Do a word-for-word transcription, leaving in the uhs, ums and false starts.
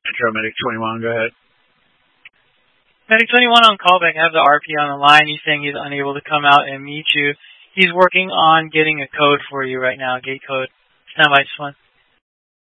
Metro Medic twenty-one, go ahead. Medic twenty-one on callback. I have the R P on the line. He's saying he's unable to come out and meet you. He's working on getting a code for you right now, gate code. Stand by, just one.